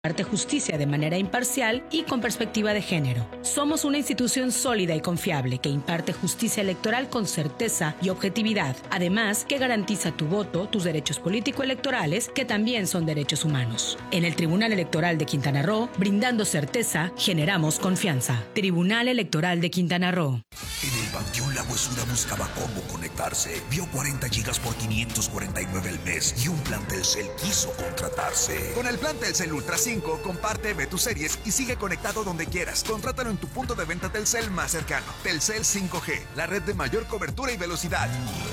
imparte justicia de manera imparcial y con perspectiva de género. Somos una institución sólida y confiable que imparte justicia electoral con certeza y objetividad, además que garantiza tu voto, tus derechos político-electorales, que también son derechos humanos. En el Tribunal Electoral de Quintana Roo, brindando certeza, generamos confianza. Tribunal Electoral de Quintana Roo. En el Panteón La Huesuda buscaba cómo conectarse. Vio 40 gigas por 549 al mes y un plan Telcel quiso contratarse. Con el plan Telcel Ultra 5, comparte, ve tus series y sigue conectado donde quieras. Contrátalo en tu punto de venta Telcel más cercano. Telcel 5G, la red de mayor cobertura y velocidad.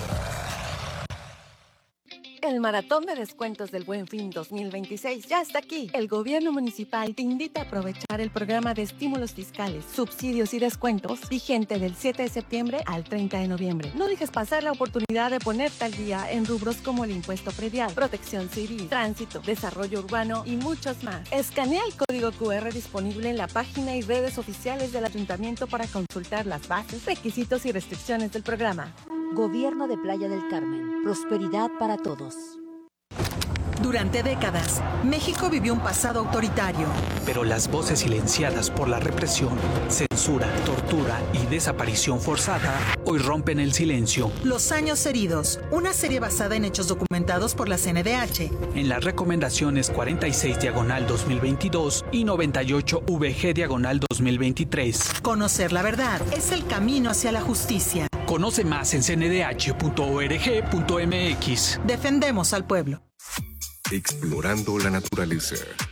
El maratón de descuentos del Buen Fin 2026 ya está aquí. El gobierno municipal te invita a aprovechar el programa de estímulos fiscales, subsidios y descuentos vigente del 7 de septiembre al 30 de noviembre. No dejes pasar la oportunidad de ponerte al día en rubros como el impuesto predial, protección civil, tránsito, desarrollo urbano y muchos más. Escanea el código QR disponible en la página y redes oficiales del ayuntamiento para consultar las bases, requisitos y restricciones del programa. Gobierno de Playa del Carmen. Prosperidad para todos. Durante décadas, México vivió un pasado autoritario. Pero las voces silenciadas por la represión, censura, tortura y desaparición forzada hoy rompen el silencio. Los años heridos, una serie basada en hechos documentados por la CNDH. En las recomendaciones 46/2022 y 98 VG/2023. Conocer la verdad es el camino hacia la justicia. Conoce más en cndh.org.mx. Defendemos al pueblo. Explorando la naturaleza.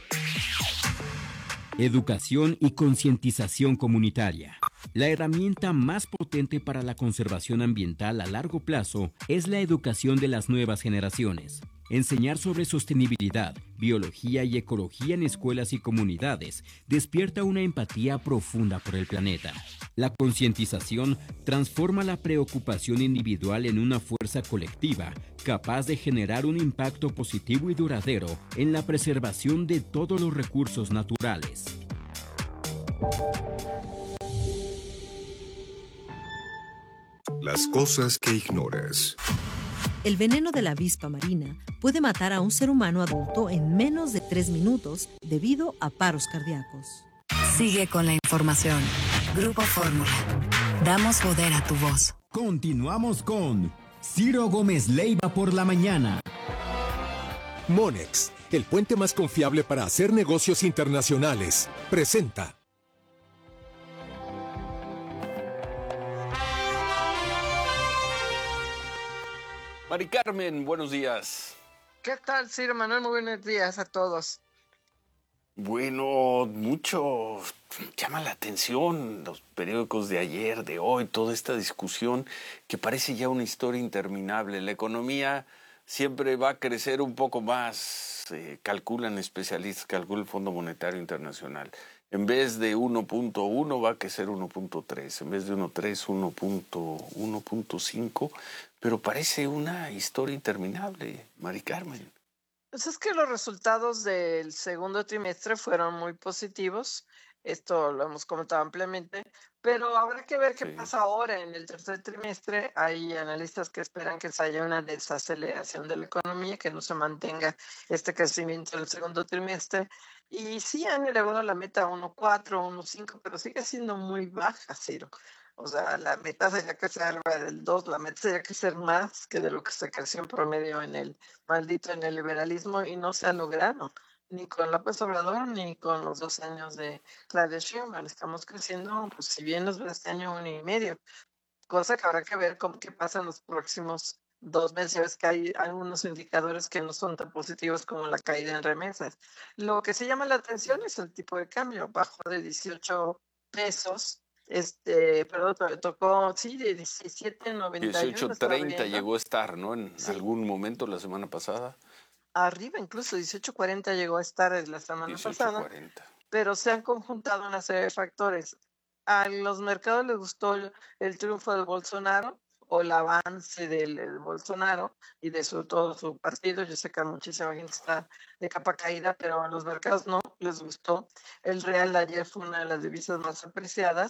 Educación y concientización comunitaria. La herramienta más potente para la conservación ambiental a largo plazo es la educación de las nuevas generaciones. Enseñar sobre sostenibilidad, biología y ecología en escuelas y comunidades despierta una empatía profunda por el planeta. La concientización transforma la preocupación individual en una fuerza colectiva capaz de generar un impacto positivo y duradero en la preservación de todos los recursos naturales. Las cosas que ignoras. El veneno de la avispa marina puede matar a un ser humano adulto en menos de 3 minutos debido a paros cardíacos. Sigue con la información. Grupo Fórmula. Damos poder a tu voz. Continuamos con Ciro Gómez Leiva por la mañana. Monex, el puente más confiable para hacer negocios internacionales, presenta. Mari Carmen, buenos días. ¿Qué tal, Ciro Manuel? Muy buenos días a todos. Bueno, mucho llama la atención los periódicos de ayer, de hoy, toda esta discusión que parece ya una historia interminable. La economía siempre va a crecer un poco más, calculan especialistas, calcula el Fondo Monetario Internacional. En vez de 1.1 va a crecer 1.3, en vez de 1.3, 1.5, pero parece una historia interminable, Mari Carmen. Pues es que los resultados del segundo trimestre fueron muy positivos, esto lo hemos comentado ampliamente, pero habrá que ver qué pasa ahora en el tercer trimestre. Hay analistas que esperan que se haya una desaceleración de la economía, que no se mantenga este crecimiento en el segundo trimestre. Y sí han elevado la meta a 1.4, 1.5, pero sigue siendo muy baja, Ciro. O sea, la meta sería que sea arriba del 2, la meta sería que ser más que de lo que se creció en promedio en el neoliberalismo, y no se ha logrado, ni con López Obrador, ni con los 2 años de Claudia Sheinbaum. Estamos creciendo, pues si bien nos va este año 1.5, cosa que habrá que ver qué pasa en los próximos 2 meses. Ya ves que hay algunos indicadores que no son tan positivos como la caída en remesas. Lo que se llama la atención es el tipo de cambio, bajo de 18 pesos. Perdón, tocó, sí, de 17.91. 18.30 llegó a estar, ¿no? En algún momento la semana pasada. Arriba, incluso 18.40 llegó a estar la semana pasada. Pero se han conjuntado una serie de factores. A los mercados les gustó el triunfo de Bolsonaro, o el avance del Bolsonaro y de todo su partido. Yo sé que muchísima gente está de capa caída, pero a los mercados no les gustó. El real ayer fue una de las divisas más apreciadas,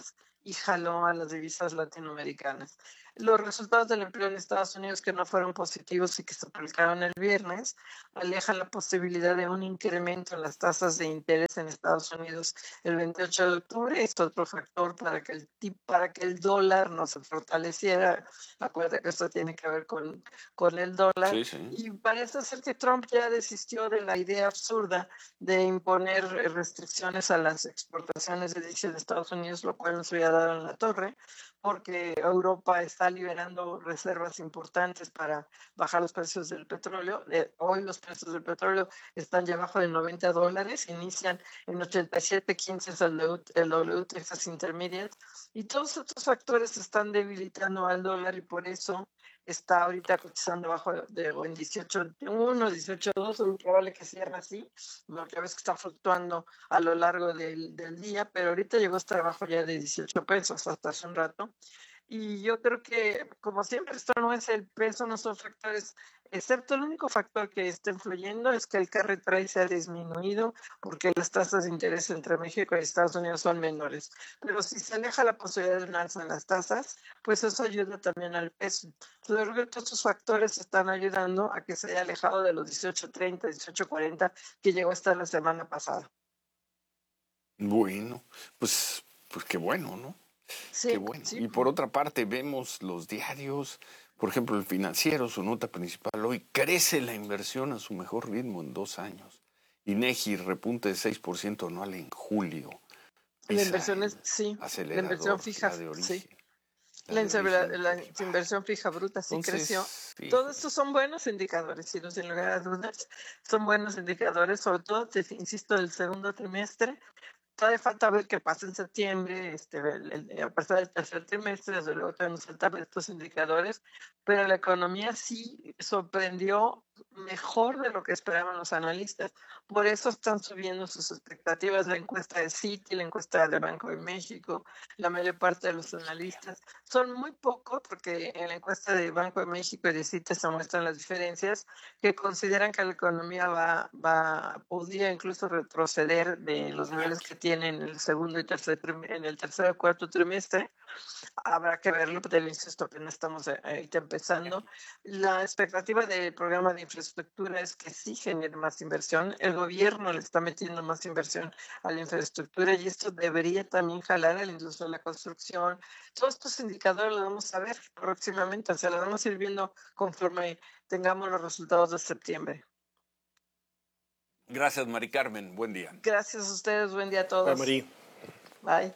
y jaló a las divisas latinoamericanas. Los resultados del empleo en Estados Unidos, que no fueron positivos y que se publicaron el viernes, alejan la posibilidad de un incremento en las tasas de interés en Estados Unidos el 28 de octubre. Es otro factor para que el dólar no se fortaleciera. Acuérdate que esto tiene que ver con el dólar. Sí, sí. Y parece ser que Trump ya desistió de la idea absurda de imponer restricciones a las exportaciones de diésel de Estados Unidos, lo cual nos hubiera dado en la torre, porque Europa está liberando reservas importantes para bajar los precios del petróleo. Hoy los precios del petróleo están ya abajo de $90, inician en 87.15 el W Texas Intermediate, y todos estos factores están debilitando al dólar y por eso está ahorita cotizando abajo en 18.1, 18.2, es muy probable que cierre así, porque a veces está fluctuando a lo largo del día, pero ahorita llegó a estar abajo ya de 18 pesos hasta hace un rato. Y yo creo que, como siempre, esto no es el peso, no son factores, excepto el único factor que está influyendo es que el carry trade se ha disminuido porque las tasas de interés entre México y Estados Unidos son menores. Pero si se aleja la posibilidad de un alza en las tasas, pues eso ayuda también al peso. Entonces, yo creo que todos estos factores están ayudando a que se haya alejado de los 18.30, 18.40 que llegó a estar la semana pasada. Bueno, pues qué bueno, ¿no? Sí, qué bueno. Sí. Y por otra parte, vemos los diarios, por ejemplo, El Financiero, su nota principal hoy, crece la inversión a su mejor ritmo en 2 años. INEGI repunte de 6% anual en julio. La inversión es, sí, la inversión fija, la de origen. Sí. La inversión fija bruta sí creció. Sí. Todos estos son buenos indicadores, sin lugar a dudas, son buenos indicadores, sobre todo, insisto, del segundo trimestre. Todavía falta ver qué pasa en septiembre, a pasar el tercer trimestre, desde luego todavía nos falta ver estos indicadores, pero la economía sí sorprendió mejor de lo que esperaban los analistas. Por eso están subiendo sus expectativas. La encuesta de Citi, la encuesta del Banco de México, la mayor parte de los analistas. Son muy pocos, porque en la encuesta del Banco de México y de Citi se muestran las diferencias, que consideran que la economía podría incluso retroceder de los niveles que tiene en el segundo y tercer y cuarto trimestre. Habrá que verlo, pero insisto, apenas estamos ahorita empezando. La expectativa del programa de infraestructura es que sí genere más inversión. El gobierno le está metiendo más inversión a la infraestructura y esto debería también jalar a la industria de la construcción. Todos estos indicadores los vamos a ver próximamente, o sea, los vamos a ir viendo conforme tengamos los resultados de septiembre. Gracias, Mari Carmen. Buen día. Gracias a ustedes. Buen día a todos. Bye, Mari. Bye.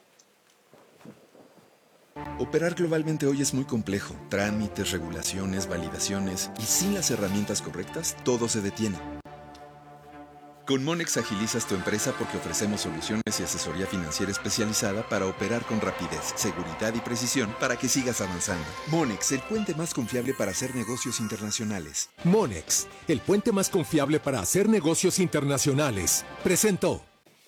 Operar globalmente hoy es muy complejo. Trámites, regulaciones, validaciones, y sin las herramientas correctas, todo se detiene. Con Monex agilizas tu empresa porque ofrecemos soluciones y asesoría financiera especializada para operar con rapidez, seguridad y precisión para que sigas avanzando. Monex, el puente más confiable para hacer negocios internacionales. Monex, el puente más confiable para hacer negocios internacionales. Presentó.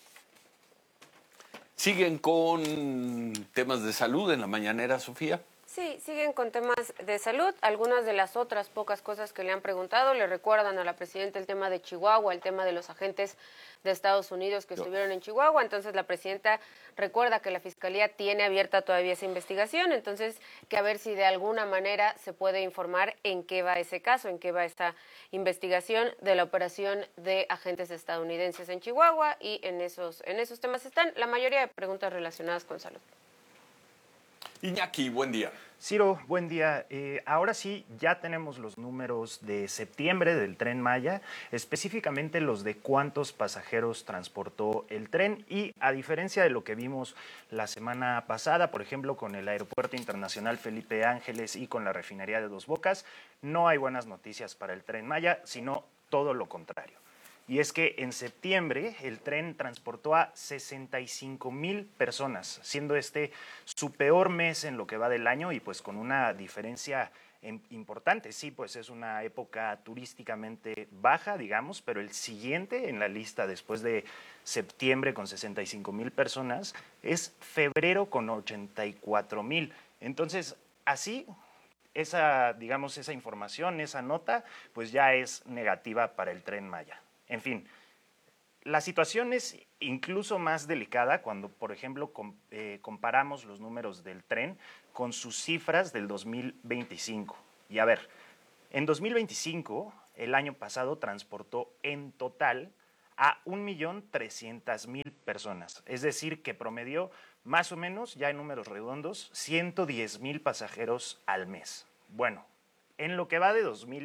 ¿Siguen con temas de salud en la mañanera, Sofía? Sí, siguen con temas de salud. Algunas de las otras pocas cosas que le han preguntado le recuerdan a la presidenta el tema de Chihuahua, el tema de los agentes de Estados Unidos que estuvieron en Chihuahua. Entonces la presidenta recuerda que la Fiscalía tiene abierta todavía esa investigación, entonces que a ver si de alguna manera se puede informar en qué va ese caso, en qué va esta investigación de la operación de agentes estadounidenses en Chihuahua, y en esos temas están la mayoría de preguntas relacionadas con salud. Iñaki, buen día. Ciro, buen día. Ahora sí, ya tenemos los números de septiembre del Tren Maya, específicamente los de cuántos pasajeros transportó el tren, y a diferencia de lo que vimos la semana pasada, por ejemplo, con el Aeropuerto Internacional Felipe Ángeles y con la refinería de Dos Bocas, no hay buenas noticias para el Tren Maya, sino todo lo contrario. Y es que en septiembre el tren transportó a 65,000 personas, siendo este su peor mes en lo que va del año, y pues con una diferencia importante. Sí, pues es una época turísticamente baja, digamos, pero el siguiente en la lista después de septiembre con 65,000 personas es febrero con 84,000. Entonces, así esa información, esa nota, pues ya es negativa para el Tren Maya. En fin, La situación es incluso más delicada cuando, por ejemplo, comparamos los números del tren con sus cifras del 2025. Y a ver, en 2025, el año pasado transportó en total a 1.300.000 personas. Es decir, que promedió más o menos, ya en números redondos, 110,000 pasajeros al mes. Bueno, en lo que va de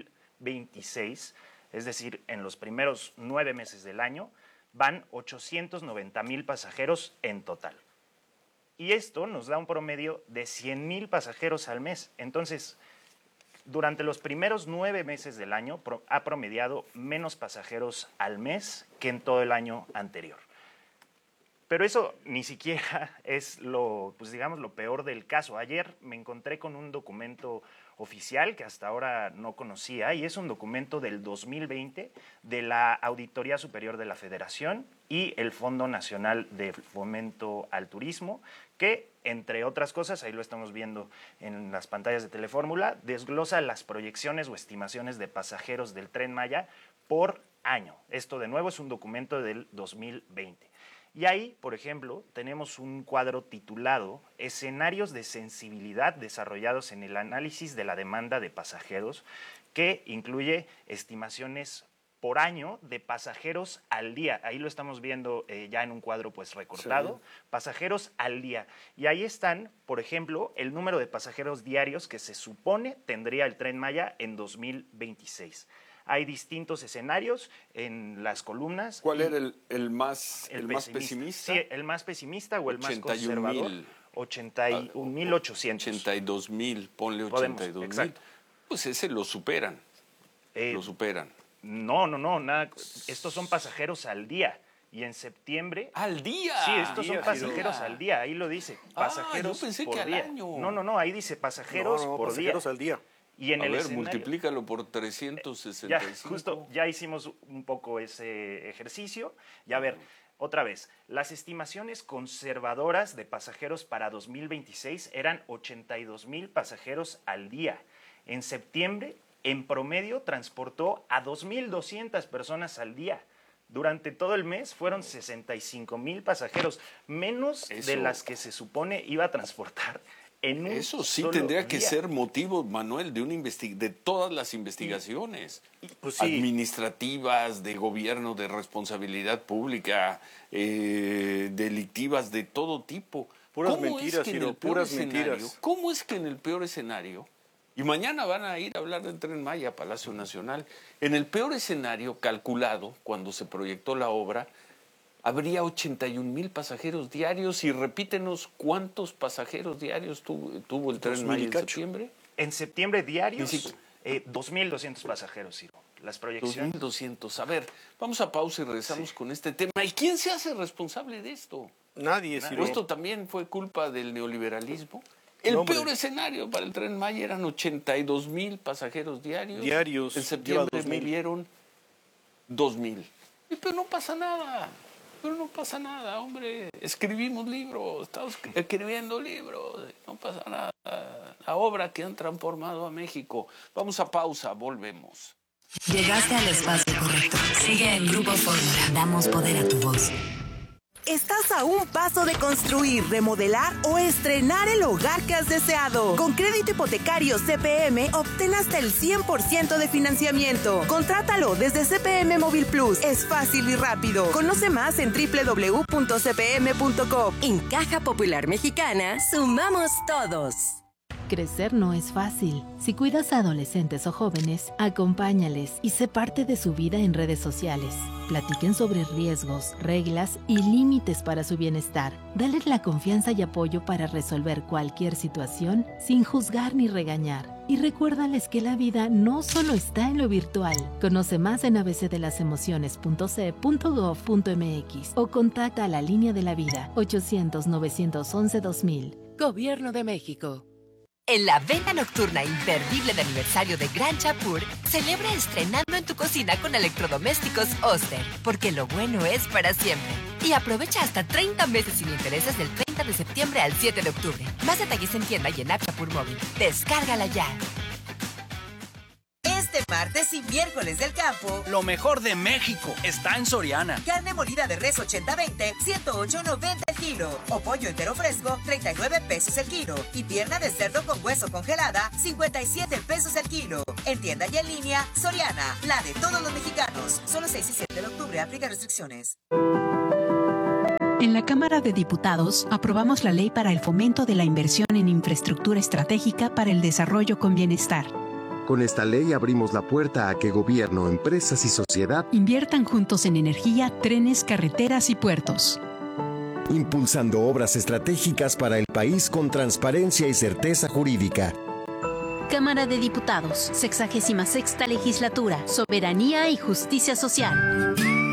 2026, es decir, en los primeros 9 meses del año, van 890,000 pasajeros en total. Y esto nos da un promedio de 100,000 pasajeros al mes. Entonces, durante los primeros 9 meses del año ha promediado menos pasajeros al mes que en todo el año anterior. Pero eso ni siquiera es lo peor del caso. Ayer me encontré con un documento oficial que hasta ahora no conocía, y es un documento del 2020 de la Auditoría Superior de la Federación y el Fondo Nacional de Fomento al Turismo, que, entre otras cosas, ahí lo estamos viendo en las pantallas de Telefórmula, desglosa las proyecciones o estimaciones de pasajeros del Tren Maya por año. Esto, de nuevo, es un documento del 2020. Y ahí, por ejemplo, tenemos un cuadro titulado Escenarios de sensibilidad desarrollados en el análisis de la demanda de pasajeros, que incluye estimaciones por año de pasajeros al día. Ahí lo estamos viendo ya en un cuadro pues recortado, sí. Pasajeros al día. Y ahí están, por ejemplo, el número de pasajeros diarios que se supone tendría el Tren Maya en 2026. Hay distintos escenarios en las columnas. ¿Cuál era el más pesimista? Sí, el más pesimista o el más conservador. 81,800. 82,000, ponle 82,000. Pues ese lo superan. Lo superan. No, nada. Estos son pasajeros al día. Y en septiembre... ¡Al día! Sí, estos son pasajeros al día. Ahí lo dice. Pasajeros yo pensé por que día. al año. No, ahí dice pasajeros por pasajeros día. al día. Y en multiplícalo por 365. Ya hicimos un poco ese ejercicio. Y a ver, otra vez, las estimaciones conservadoras de pasajeros para 2026 eran 82,000 pasajeros al día. En septiembre, en promedio, transportó a 2,200 personas al día. Durante todo el mes fueron 65,000 pasajeros, menos de las que se supone iba a transportar. Eso sí tendría que ser motivo, Manuel, de todas las investigaciones administrativas, de gobierno, de responsabilidad pública, delictivas, de todo tipo. Puras mentiras, Ciro, puras mentiras. ¿Cómo es que en el peor escenario, y mañana van a ir a hablar del Tren Maya a Palacio Nacional, en el peor escenario calculado, cuando se proyectó la obra, habría 81,000 pasajeros diarios? Y repítenos, ¿cuántos pasajeros diarios tuvo el Tren Maya en septiembre? En septiembre diarios, 2,200 pasajeros, Ciro. Las proyecciones. 2,200. A ver, vamos a pausa y regresamos con este tema. ¿Y quién se hace responsable de esto? Nadie, Ciro. ¿Esto también fue culpa del neoliberalismo? El peor escenario para el Tren Maya eran 82,000 pasajeros diarios. En septiembre movieron 2,000. Pero no pasa nada, hombre. Escribimos libros, estamos escribiendo libros, no pasa nada. La obra que han transformado a México. Vamos a pausa, volvemos. Llegaste al espacio correcto. Sigue en Grupo Fórmula. Damos poder a tu voz. Estás a un paso de construir, remodelar o estrenar el hogar que has deseado. Con crédito hipotecario CPM, obtén hasta el 100% de financiamiento. Contrátalo desde CPM Móvil Plus. Es fácil y rápido. Conoce más en www.cpm.com. En Caja Popular Mexicana, sumamos todos. Crecer no es fácil. Si cuidas a adolescentes o jóvenes, acompáñales y sé parte de su vida en redes sociales. Platiquen sobre riesgos, reglas y límites para su bienestar. Dales la confianza y apoyo para resolver cualquier situación sin juzgar ni regañar. Y recuérdales que la vida no solo está en lo virtual. Conoce más en abcdelasemociones.ce.gov.mx o contacta a la Línea de la Vida 800-911-2000. Gobierno de México. En la venta nocturna imperdible de aniversario de Gran Chapur, celebra estrenando en tu cocina con electrodomésticos Oster, porque lo bueno es para siempre. Y aprovecha hasta 30 meses sin intereses del 30 de septiembre al 7 de octubre. Más detalles en tienda y en App Chapur Móvil. Descárgala ya. Este martes y miércoles del campo, lo mejor de México está en Soriana. Carne molida de res 80-20, 108.90 el kilo. O pollo entero fresco, 39 pesos el kilo. Y pierna de cerdo con hueso congelada, 57 pesos el kilo. En tienda y en línea, Soriana, la de todos los mexicanos. Solo 6 y 7 de octubre, aplica restricciones. En la Cámara de Diputados aprobamos la ley para el fomento de la inversión en infraestructura estratégica para el desarrollo con bienestar. Con esta ley abrimos la puerta a que gobierno, empresas y sociedad inviertan juntos en energía, trenes, carreteras y puertos. Impulsando obras estratégicas para el país con transparencia y certeza jurídica. Cámara de Diputados, 66ª Legislatura, Soberanía y Justicia Social.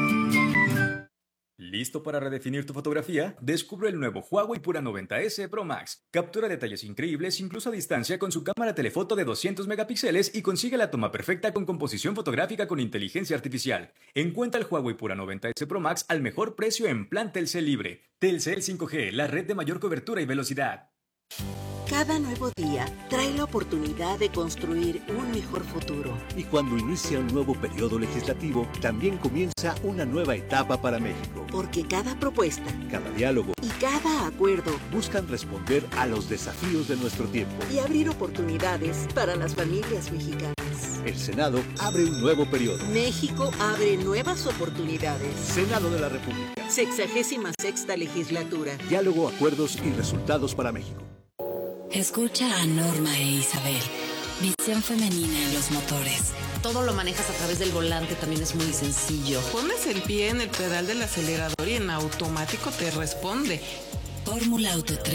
¿Listo para redefinir tu fotografía? Descubre el nuevo Huawei Pura 90S Pro Max. Captura detalles increíbles incluso a distancia con su cámara telefoto de 200 megapíxeles y consigue la toma perfecta con composición fotográfica con inteligencia artificial. Encuentra el Huawei Pura 90S Pro Max al mejor precio en plan Telcel Libre. Telcel 5G, la red de mayor cobertura y velocidad. Cada nuevo día trae la oportunidad de construir un mejor futuro. Y cuando inicia un nuevo periodo legislativo, también comienza una nueva etapa para México. Porque cada propuesta, cada diálogo y cada acuerdo buscan responder a los desafíos de nuestro tiempo y abrir oportunidades para las familias mexicanas. El Senado abre un nuevo periodo. México abre nuevas oportunidades. Senado de la República. 66ª Legislatura. Diálogo, acuerdos y resultados para México. Escucha a Norma e Isabel. Visión femenina en los motores. Todo lo manejas a través del volante, también es muy sencillo. Pones el pie en el pedal del acelerador y en automático te responde. Fórmula Auto 3